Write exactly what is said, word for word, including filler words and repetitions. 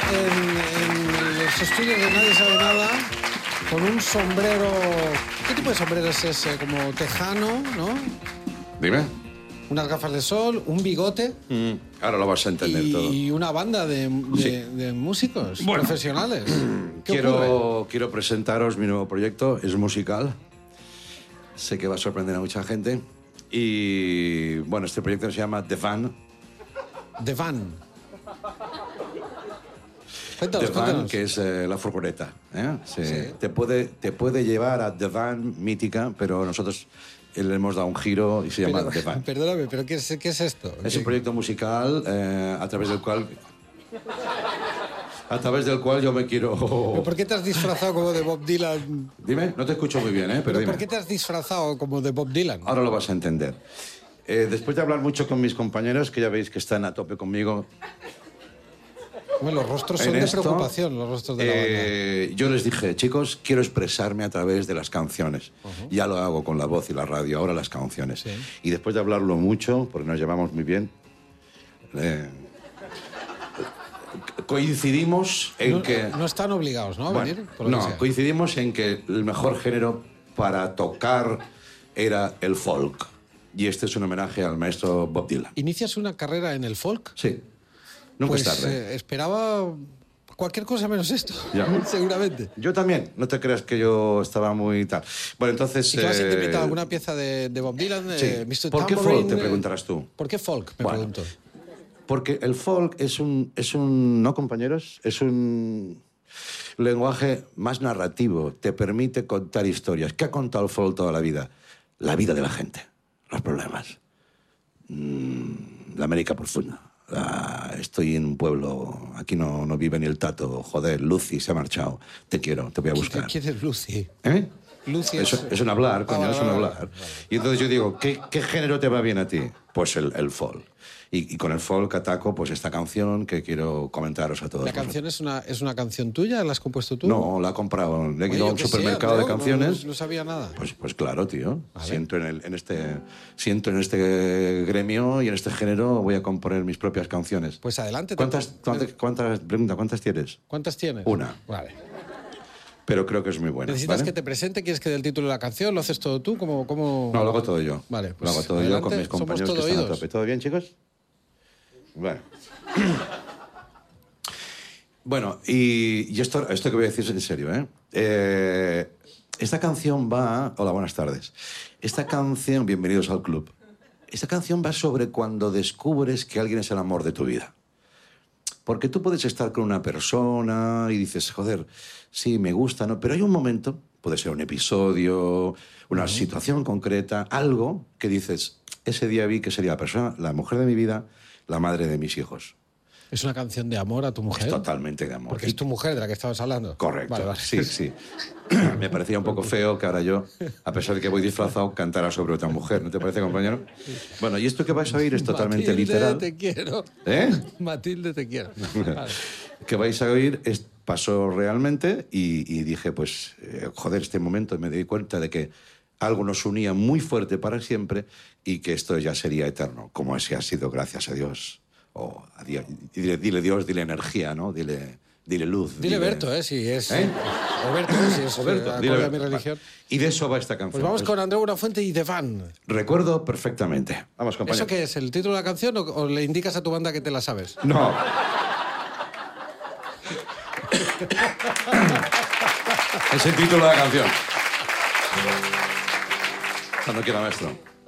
en, en los estudios de Nadie Sabe Nada con un sombrero... ¿Qué tipo de sombrero es ese? Como tejano, ¿no? Dime. Unas gafas de sol, un bigote... Mm, ahora lo vas a entender y, todo. Y una banda de, de, Sí. de músicos Bueno. profesionales. ¿Qué Quiero, ocurre? quiero presentaros mi nuevo proyecto. Es musical. Sé que va a sorprender a mucha gente. Y bueno, este proyecto se llama The Van. The Van. The Cuéntanos, Van, cuéntanos. que es eh, la furgoneta. ¿eh? Sí. Sí. Te, puede, te puede llevar a The Van mítica, pero nosotros le hemos dado un giro y se llama Pero- The Van. Perdóname, ¿pero qué es, qué es esto? Es ¿Qué- un proyecto musical eh, a través del cual... A través del cual yo me quiero... ¿Pero ¿Por qué te has disfrazado como de Bob Dylan? Dime, no te escucho muy bien, ¿eh? Pero ¿Pero dime. ¿Por qué te has disfrazado como de Bob Dylan? Ahora lo vas a entender. Eh, después de hablar mucho con mis compañeros, que ya veis que están a tope conmigo, Bueno, los rostros son en de esto, preocupación, los rostros de la banda. eh, yo les dije, chicos, quiero expresarme a través de las canciones. Ya lo hago con la voz y la radio, ahora las canciones. Sí. Y después de hablarlo mucho, porque nos llevamos muy bien, eh, coincidimos en No, que... no están obligados, ¿no? A Bueno, venir, por lo que no, sea. coincidimos en que el mejor género para tocar era el folk. Y este es un homenaje al maestro Bob Dylan. ¿Inicias una carrera en el folk? Sí, nunca Pues es tarde. eh, esperaba cualquier cosa menos esto, Ya. seguramente. Yo también, no te creas que yo estaba muy tal. Bueno, entonces... ¿Y que vas a eh, interpretar alguna pieza de, de Bob Dylan? sí. Eh, mister ¿Por qué Tambourine, folk, te eh, preguntarás tú? ¿Por qué folk? Me Bueno, pregunto. Porque el folk es un, es un... ¿No, compañeros? Es un lenguaje más narrativo. Te permite contar historias. ¿Qué ha contado el folk toda la vida? La vida de la gente, los problemas. Mm, la América profunda. Ah, estoy en un pueblo, aquí no, no vive ni el tato. Joder, Lucy se ha marchado. Te quiero, te voy a buscar. ¿Quién es Lucy? ¿Eh? Lucy Es, es... es un hablar, coño, Ah, vale, es un vale, hablar. vale. Y entonces yo digo, ¿qué, qué género te va bien a ti? Pues el, el folk. Y, y con el folk ataco pues esta canción que quiero comentaros a todos. ¿La canción es una, es una canción tuya? ¿La has compuesto tú? No, la he comprado. Le he Oye, ido a yo un qué sé, supermercado Andreu, de no- canciones. No, no sabía nada. Pues, pues claro, tío. Vale. Siento en, el, en, este, siento en este gremio y en este género voy a componer mis propias canciones. Pues adelante. te- ¿Cuántas, cuántas, cuántas, pregunta, ¿cuántas tienes? ¿Cuántas tienes? Una. Vale. Pero creo que es muy buena. ¿Necesitas ¿vale? que te presente? ¿Quieres que dé el título de la canción? ¿Lo haces todo tú? ¿Cómo, cómo... No, lo hago todo yo. Vale, Lo pues hago todo yo adelante, con mis somos compañeros que todo están a oídos. tope. ¿Todo bien, chicos? Bueno. Bueno, y, y esto, esto que voy a decir es en serio, ¿eh? Eh, Esta canción va... Hola, buenas tardes. Esta canción... Bienvenidos al club. Esta canción va sobre cuando descubres que alguien es el amor de tu vida. Porque tú puedes estar con una persona y dices, joder, sí, me gusta, ¿no? Pero hay un momento, puede ser un episodio, una situación concreta, algo que dices, ese día vi que sería la persona, la mujer de mi vida, la madre de mis hijos. ¿Es una canción de amor a tu mujer? Es totalmente de amor. Porque es tu mujer de la que estabas hablando. Correcto, Vale, vale. sí, sí. Me parecía un poco feo que ahora yo, a pesar de que voy disfrazado, cantara sobre otra mujer. ¿No te parece, compañero? Bueno, y esto que vais a oír es totalmente Matilde, literal. te quiero. ¿Eh? Matilde, te quiero. Vale. Que vais a oír es, pasó realmente y, y dije, pues, eh, joder, este momento, y me di cuenta de que algo nos unía muy fuerte para siempre y que esto ya sería eterno, como ese ha sido, gracias a Dios. O a Dios. Dile, dile Dios, dile energía, ¿no? Dile, dile luz. Dile Berto, ¿eh? Si es... ¿Eh? O Berto, si es Roberto, eh, dile acorde a mi Berto. religión. Y de eso va esta canción. Pues vamos Es- con Andreu Buenafuente y The Van. Recuerdo perfectamente. Vamos, compañero. ¿Eso qué es? ¿El título de la canción o, o le indicas a tu banda que te la sabes? No. Es el título de la canción. Cuando quiera, maestro.